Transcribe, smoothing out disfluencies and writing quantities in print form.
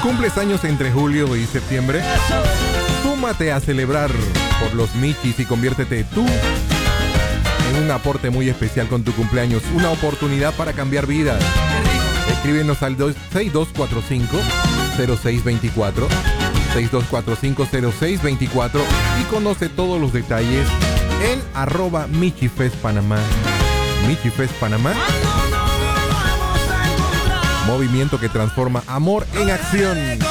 ¿Cumples años entre julio y septiembre? Súmate a celebrar por los Michis y conviértete tú en un aporte muy especial con tu cumpleaños. Una oportunidad para cambiar vidas. Escríbenos al 6245-0624. 6245-0624 y conoce todos los detalles en @MichiFestPanamá. Michifest Panamá. Movimiento que transforma amor en acción.